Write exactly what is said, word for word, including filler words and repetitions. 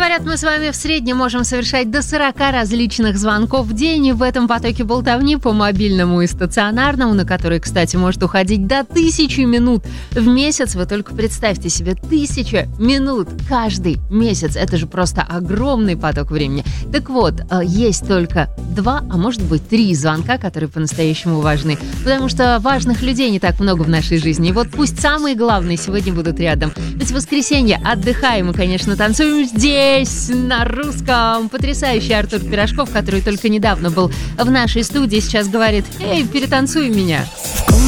Говорят, мы с вами в среднем можем совершать до сорок различных звонков в день, и в этом потоке болтовни по мобильному и стационарному, на который, кстати, может уходить до тысячи минут в месяц. Вы только представьте себе, тысяча минут каждый месяц. Это же просто огромный поток времени. Так вот, есть только два, а может быть три звонка, которые по-настоящему важны. Потому что важных людей не так много в нашей жизни. И вот пусть самые главные сегодня будут рядом. Ведь в воскресенье отдыхаем и, конечно, танцуем здесь, на русском. Потрясающий Артур Пирожков, который только недавно был в нашей студии, сейчас говорит: «Эй, перетанцуй меня».